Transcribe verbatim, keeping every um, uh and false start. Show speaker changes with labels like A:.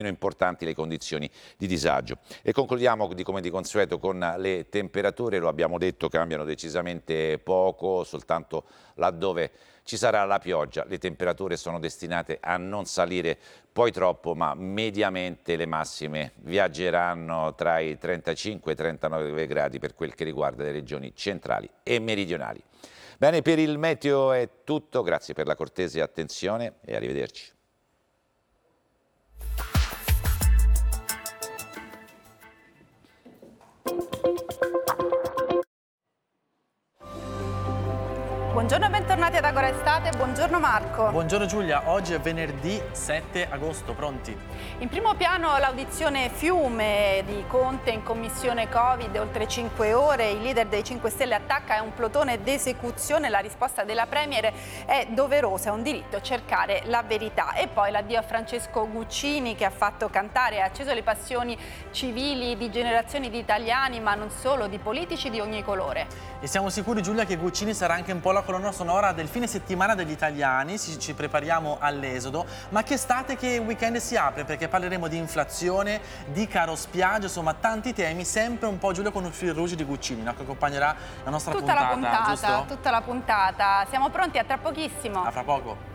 A: importanti le condizioni di disagio. E concludiamo di, come di consueto con le temperature, lo abbiamo detto, cambiano decisamente poco, soltanto laddove ci sarà la pioggia. Le temperature sono destinate a non salire poi troppo, ma mediamente le massime viaggeranno tra i trentacinque e i trentanove gradi per quel che riguarda le regioni centrali e meridionali. Bene, per il meteo è tutto, grazie per la cortese attenzione e arrivederci.
B: Buongiorno e bentornati ad Agora Estate, buongiorno Marco.
C: Buongiorno Giulia, oggi è venerdì sette agosto, pronti?
B: In primo piano l'audizione Fiume di Conte in commissione Covid, oltre cinque ore, il leader dei cinque Stelle attacca, è un plotone d'esecuzione, la risposta della Premier è doverosa, è un diritto cercare la verità. E poi l'addio a Francesco Guccini che ha fatto cantare e ha acceso le passioni civili di generazioni di italiani, ma non solo, di politici di ogni colore.
C: E siamo sicuri Giulia che Guccini sarà anche un po' la colonna sonora del fine settimana degli italiani, ci prepariamo all'esodo, ma che estate, che weekend si apre, perché parleremo di inflazione, di caro spiaggia, insomma tanti temi, sempre un po' Giulia con un fil rouge di Guccini, no? Che accompagnerà la nostra
B: tutta
C: puntata,
B: la puntata,
C: giusto?
B: Tutta la puntata, siamo pronti a tra pochissimo.
C: A fra poco.